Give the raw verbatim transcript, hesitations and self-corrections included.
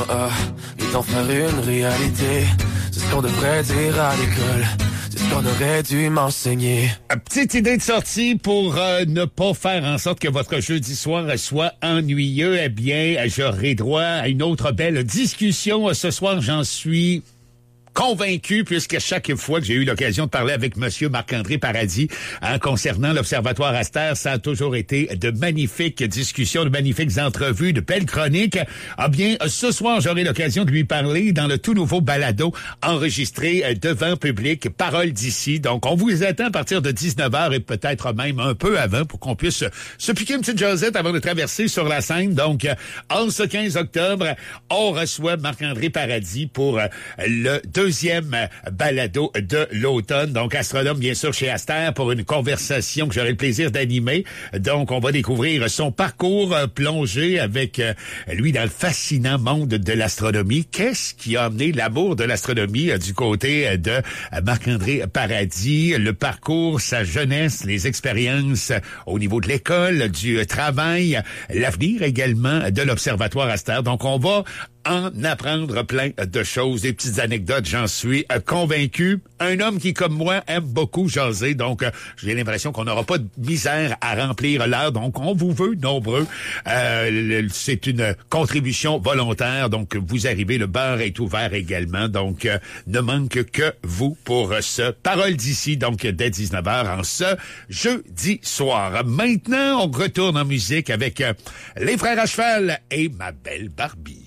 Ah, et d'en faire une réalité, c'est ce qu'on devrait dire à l'école. C'est ce qu'on aurait dû m'enseigner. Petite idée de sortie pour euh, ne pas faire en sorte que votre jeudi soir soit ennuyeux. Eh bien, j'aurai droit à une autre belle discussion. Ce soir, j'en suis convaincu, puisque chaque fois que j'ai eu l'occasion de parler avec Monsieur Marc-André Paradis hein, concernant l'Observatoire Aster, ça a toujours été de magnifiques discussions, de magnifiques entrevues, de belles chroniques. Ah bien, ce soir, j'aurai l'occasion de lui parler dans le tout nouveau balado enregistré devant public, Parole d'ici. Donc, on vous attend à partir de dix-neuf heures et peut-être même un peu avant pour qu'on puisse se piquer une petite jasette avant de traverser sur la scène. Donc, en ce quinze octobre, on reçoit Marc-André Paradis pour le deuxième balado de l'automne. Donc, astronome, bien sûr, chez Aster pour une conversation que j'aurai le plaisir d'animer. Donc, on va découvrir son parcours euh, plongé avec euh, lui dans le fascinant monde de l'astronomie. Qu'est-ce qui a amené l'amour de l'astronomie euh, du côté euh, de euh, Marc-André Paradis? Le parcours, sa jeunesse, les expériences euh, au niveau de l'école, du euh, travail, l'avenir également de l'Observatoire Aster. Donc, on va en apprendre plein de choses, des petites anecdotes, j'en suis euh, convaincu. Un homme qui, comme moi, aime beaucoup jaser, donc euh, j'ai l'impression qu'on n'aura pas de misère à remplir l'heure, donc on vous veut nombreux. Euh, c'est une contribution volontaire, donc vous arrivez, le bar est ouvert également, donc euh, ne manque que vous pour ce Parole d'ici, donc dès dix-neuf heures en ce jeudi soir. Maintenant, on retourne en musique avec euh, les Frères à cheval et ma belle Barbie.